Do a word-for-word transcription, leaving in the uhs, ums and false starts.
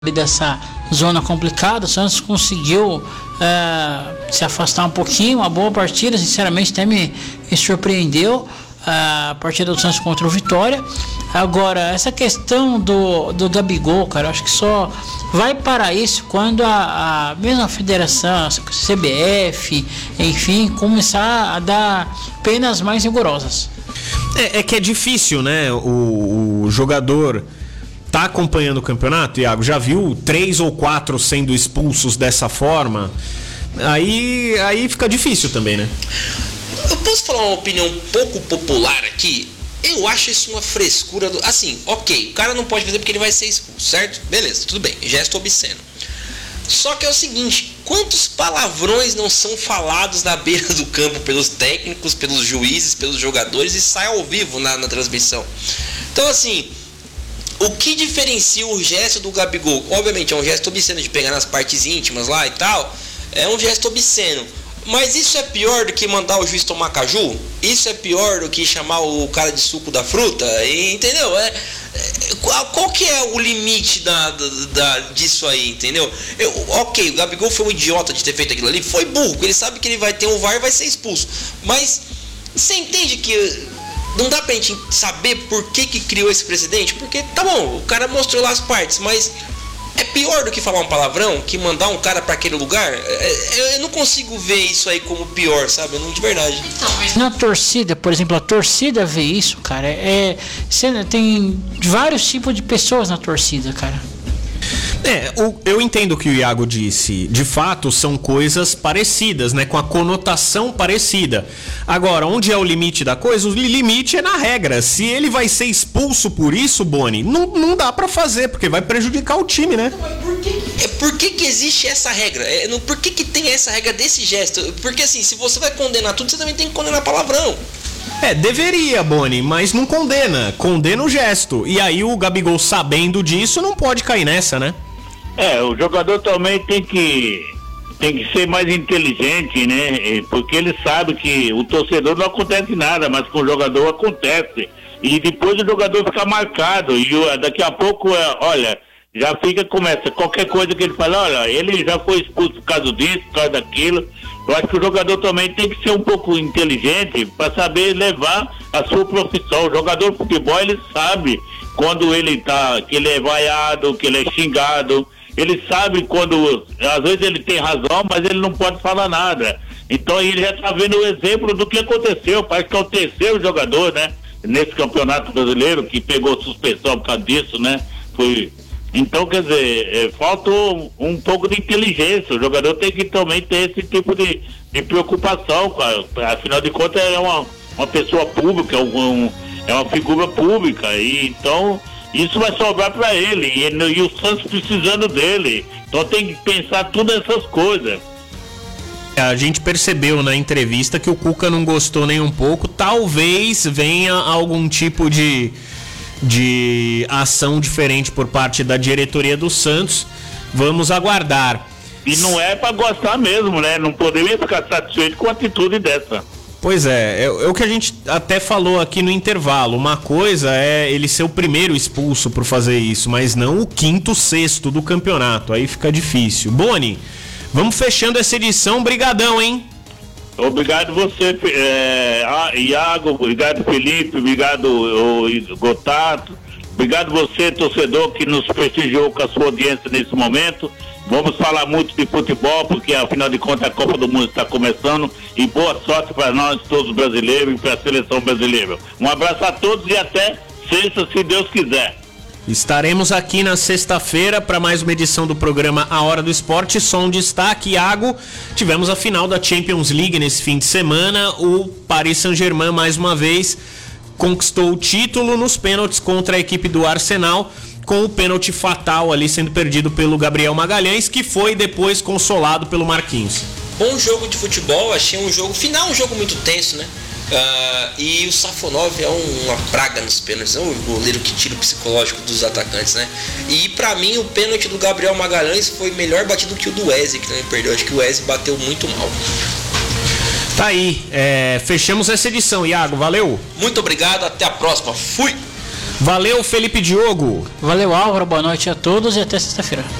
dessa zona complicada. O Santos conseguiu é, se afastar um pouquinho, uma boa partida, sinceramente até me, me surpreendeu a partida do Santos contra o Vitória. Agora, essa questão do, do Gabigol, cara, eu acho que só vai para isso quando a, a mesma federação, a C B F, enfim, começar a dar penas mais rigorosas. É, é que é difícil, né? O, o jogador tá acompanhando o campeonato, Iago, já viu três ou quatro sendo expulsos dessa forma, aí, aí fica difícil também, né? Eu posso falar uma opinião um pouco popular aqui? Eu acho isso uma frescura do... Assim, ok, o cara não pode fazer porque ele vai ser expulso, certo? Beleza, tudo bem, gesto obsceno. Só que é o seguinte, quantos palavrões não são falados na beira do campo pelos técnicos, pelos juízes, pelos jogadores e sai ao vivo na, na transmissão? Então, assim, o que diferencia o gesto do Gabigol? Obviamente é um gesto obsceno de pegar nas partes íntimas lá e tal, é um gesto obsceno. Mas isso é pior do que mandar o juiz tomar caju? Isso é pior do que chamar o cara de suco da fruta? Entendeu? É, é, qual, qual que é o limite da, da, da, disso aí, entendeu? Eu, ok, o Gabigol foi um idiota de ter feito aquilo ali, foi burro, ele sabe que ele vai ter um V A R e vai ser expulso. Mas você entende que não dá pra gente saber por que que criou esse precedente? Porque, tá bom, o cara mostrou lá as partes, mas é pior do que falar um palavrão, que mandar um cara pra aquele lugar. Eu não consigo ver isso aí como pior, sabe? Não, de verdade. Então, mas na torcida, por exemplo, a torcida vê isso, cara. É, tem vários tipos de pessoas na torcida, cara. É, eu entendo o que o Iago disse. De fato, são coisas parecidas, né? Com a conotação parecida. Agora, onde é o limite da coisa? O limite é na regra. Se ele vai ser expulso por isso, Boni, não, não dá pra fazer, porque vai prejudicar o time, né? Por que, por que que existe essa regra? É, por que que tem essa regra desse gesto? Porque assim, se você vai condenar tudo, você também tem que condenar palavrão. É, deveria, Boni, mas não condena. Condena o gesto. E aí o Gabigol, sabendo disso, não pode cair nessa, né? É, o jogador também tem que tem que ser mais inteligente, né? Porque ele sabe que o torcedor não acontece nada, mas com o jogador acontece. E depois o jogador fica marcado. E daqui a pouco, olha, já fica, começa qualquer coisa que ele fala, olha, ele já foi expulso por causa disso, por causa daquilo. Eu acho que o jogador também tem que ser um pouco inteligente para saber levar a sua profissão. O jogador de futebol, ele sabe quando ele tá, que ele é vaiado, que ele é xingado. Ele sabe quando, às vezes ele tem razão, mas ele não pode falar nada. Então ele já está vendo o exemplo do que aconteceu. Parece que é o terceiro jogador, né? Nesse campeonato brasileiro que pegou suspensão por causa disso, né? Foi... Então, quer dizer, é, falta um, um pouco de inteligência. O jogador tem que também ter esse tipo de, de preocupação, cara. Afinal de contas, é uma, uma pessoa pública, um, é uma figura pública. E então isso vai sobrar para ele, e, e o Santos precisando dele. Então tem que pensar todas essas coisas. A gente percebeu na entrevista que o Cuca não gostou nem um pouco. Talvez venha algum tipo de, de ação diferente por parte da diretoria do Santos. Vamos aguardar. E não é para gostar mesmo, né? Não poderia ficar satisfeito com a atitude dessa. Pois é, é, é o que a gente até falou aqui no intervalo. Uma coisa é ele ser o primeiro expulso por fazer isso, mas não o quinto, sexto do campeonato. Aí fica difícil. Boni, vamos fechando essa edição. Brigadão, hein? Obrigado você, é, Iago, obrigado Felipe, obrigado o Gotato, obrigado você, torcedor, que nos prestigiou com a sua audiência nesse momento. Vamos falar muito de futebol, porque afinal de contas a Copa do Mundo está começando, e boa sorte para nós todos brasileiros e para a seleção brasileira. Um abraço a todos e até sexta, se Deus quiser. Estaremos aqui na sexta-feira para mais uma edição do programa A Hora do Esporte. Só um destaque, Iago, tivemos a final da Champions League nesse fim de semana. O Paris Saint-Germain mais uma vez conquistou o título nos pênaltis contra a equipe do Arsenal, com o pênalti fatal ali sendo perdido pelo Gabriel Magalhães, que foi depois consolado pelo Marquinhos. Bom jogo de futebol, achei um jogo final, um jogo muito tenso, né? Uh, e o Safonov é um, uma praga nos pênaltis, é um goleiro que tira o psicológico dos atacantes, né? E pra mim o pênalti do Gabriel Magalhães foi melhor batido que o do Wesley, que também perdeu. Acho que o Wesley bateu muito mal. Tá aí, é, fechamos essa edição, Iago, valeu. Muito obrigado, até a próxima, fui! Valeu, Felipe Diogo. Valeu, Álvaro. Boa noite a todos e até sexta-feira.